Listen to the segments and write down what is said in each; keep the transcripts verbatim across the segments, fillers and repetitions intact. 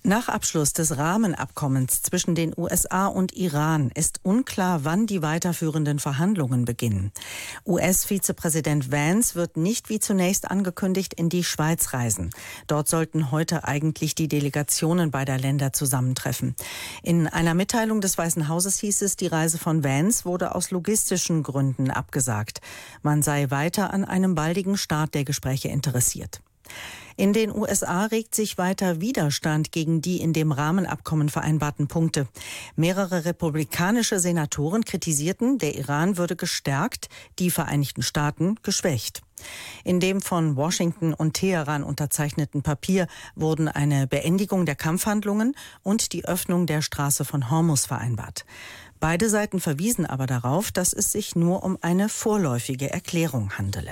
Nach Abschluss des Rahmenabkommens zwischen den U S A und Iran ist unklar, wann die weiterführenden Verhandlungen beginnen. U S-Vizepräsident Vance wird nicht wie zunächst angekündigt in die Schweiz reisen. Dort sollten heute eigentlich die Delegationen beider Länder zusammentreffen. In einer Mitteilung des Weißen Hauses hieß es, die Reise von Vance wurde aus logistischen Gründen abgesagt. Man sei weiter an einem baldigen Start der Gespräche interessiert. In den U S A regt sich weiter Widerstand gegen die in dem Rahmenabkommen vereinbarten Punkte. Mehrere republikanische Senatoren kritisierten, der Iran würde gestärkt, die Vereinigten Staaten geschwächt. In dem von Washington und Teheran unterzeichneten Papier wurden eine Beendigung der Kampfhandlungen und die Öffnung der Straße von Hormuz vereinbart. Beide Seiten verwiesen aber darauf, dass es sich nur um eine vorläufige Erklärung handele.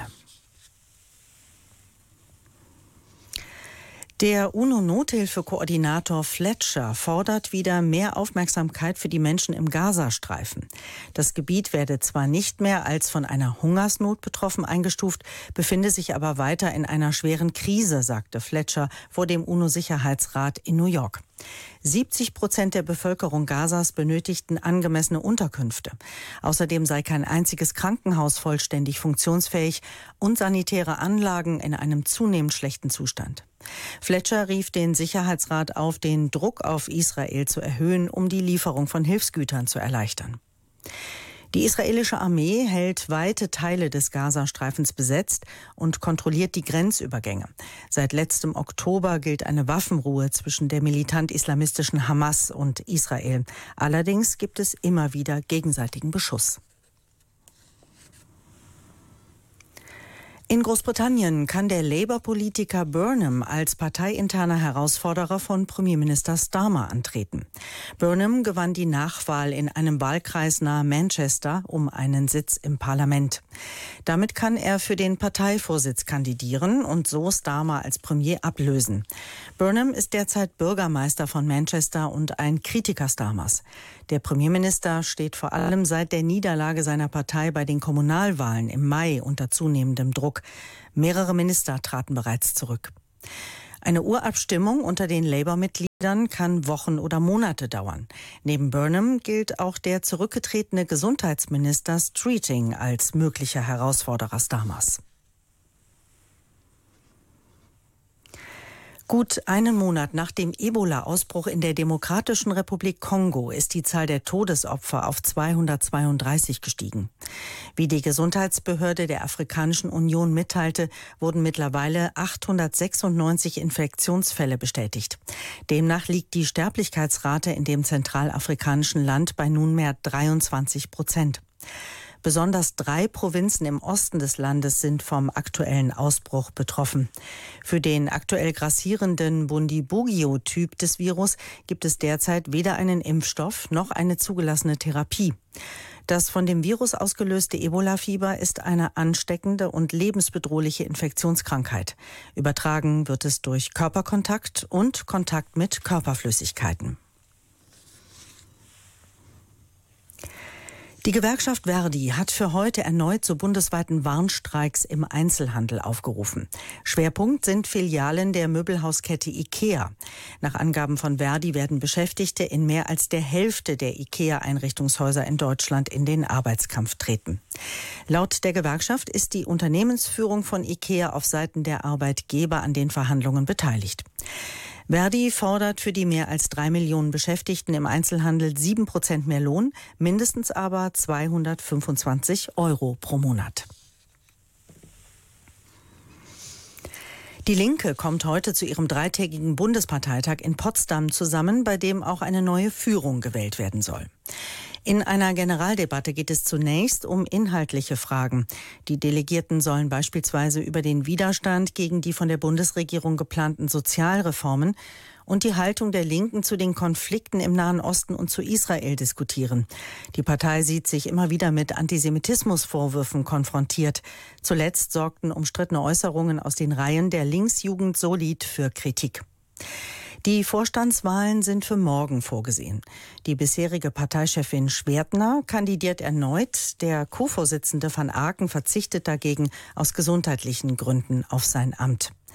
Der UNO-Nothilfekoordinator Fletcher fordert wieder mehr Aufmerksamkeit für die Menschen im Gazastreifen. Das Gebiet werde zwar nicht mehr als von einer Hungersnot betroffen eingestuft, befinde sich aber weiter in einer schweren Krise, sagte Fletcher vor dem UNO-Sicherheitsrat in New York. siebzig Prozent der Bevölkerung Gazas benötigten angemessene Unterkünfte. Außerdem sei kein einziges Krankenhaus vollständig funktionsfähig und sanitäre Anlagen in einem zunehmend schlechten Zustand. Fletcher rief den Sicherheitsrat auf, den Druck auf Israel zu erhöhen, um die Lieferung von Hilfsgütern zu erleichtern. Die israelische Armee hält weite Teile des Gazastreifens besetzt und kontrolliert die Grenzübergänge. Seit letztem Oktober gilt eine Waffenruhe zwischen der militant-islamistischen Hamas und Israel. Allerdings gibt es immer wieder gegenseitigen Beschuss. In Großbritannien kann der Labour-Politiker Burnham als parteiinterner Herausforderer von Premierminister Starmer antreten. Burnham gewann die Nachwahl in einem Wahlkreis nahe Manchester um einen Sitz im Parlament. Damit kann er für den Parteivorsitz kandidieren und so Starmer als Premier ablösen. Burnham ist derzeit Bürgermeister von Manchester und ein Kritiker Starmers. Der Premierminister steht vor allem seit der Niederlage seiner Partei bei den Kommunalwahlen im Mai unter zunehmendem Druck. Mehrere Minister traten bereits zurück. Eine Urabstimmung unter den Labour-Mitgliedern kann Wochen oder Monate dauern. Neben Burnham gilt auch der zurückgetretene Gesundheitsminister Streeting als möglicher Herausforderer Starmers. Gut einen Monat nach dem Ebola-Ausbruch in der Demokratischen Republik Kongo ist die Zahl der Todesopfer auf zweihundertzweiunddreißig gestiegen. Wie die Gesundheitsbehörde der Afrikanischen Union mitteilte, wurden mittlerweile achthundertsechsundneunzig Infektionsfälle bestätigt. Demnach liegt die Sterblichkeitsrate in dem zentralafrikanischen Land bei nunmehr dreiundzwanzig Prozent. Besonders drei Provinzen im Osten des Landes sind vom aktuellen Ausbruch betroffen. Für den aktuell grassierenden Bundibugyo-Typ des Virus gibt es derzeit weder einen Impfstoff noch eine zugelassene Therapie. Das von dem Virus ausgelöste Ebola-Fieber ist eine ansteckende und lebensbedrohliche Infektionskrankheit. Übertragen wird es durch Körperkontakt und Kontakt mit Körperflüssigkeiten. Die Gewerkschaft Verdi hat für heute erneut zu bundesweiten Warnstreiks im Einzelhandel aufgerufen. Schwerpunkt sind Filialen der Möbelhauskette IKEA. Nach Angaben von Verdi werden Beschäftigte in mehr als der Hälfte der IKEA-Einrichtungshäuser in Deutschland in den Arbeitskampf treten. Laut der Gewerkschaft ist die Unternehmensführung von IKEA auf Seiten der Arbeitgeber an den Verhandlungen beteiligt. Verdi fordert für die mehr als drei Millionen Beschäftigten im Einzelhandel sieben Prozent mehr Lohn, mindestens aber zweihundertfünfundzwanzig Euro pro Monat. Die Linke kommt heute zu ihrem dreitägigen Bundesparteitag in Potsdam zusammen, bei dem auch eine neue Führung gewählt werden soll. In einer Generaldebatte geht es zunächst um inhaltliche Fragen. Die Delegierten sollen beispielsweise über den Widerstand gegen die von der Bundesregierung geplanten Sozialreformen und die Haltung der Linken zu den Konflikten im Nahen Osten und zu Israel diskutieren. Die Partei sieht sich immer wieder mit Antisemitismusvorwürfen konfrontiert. Zuletzt sorgten umstrittene Äußerungen aus den Reihen der Linksjugend Solid für Kritik. Die Vorstandswahlen sind für morgen vorgesehen. Die bisherige Parteichefin Schwertner kandidiert erneut. Der Co-Vorsitzende van Aken verzichtet dagegen aus gesundheitlichen Gründen auf sein Amt.